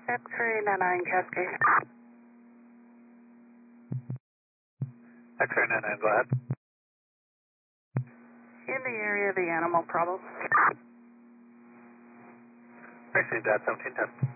X-ray 99 Cascade. X-ray 99, go ahead. In the area of the animal problem. Received that, 1710.